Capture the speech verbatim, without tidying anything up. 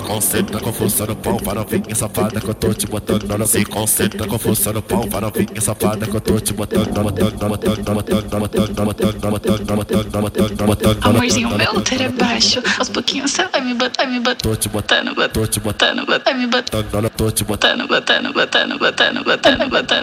concentra com força no pau, para novinha safada que eu tô te botando. Não se concentra com força no pau, para novinha safada que eu tô te botando. Botando, botando, botando, botando, botando, botando, botando, botando, botando. Amorzinho, meu útero é baixo. Aos pouquinhos você vai me botar, me botando. Tô te botando, Botando, tô te botando, botando, botando, me botando. tô te botando. Botando, botando, botando, botando, botando, botando.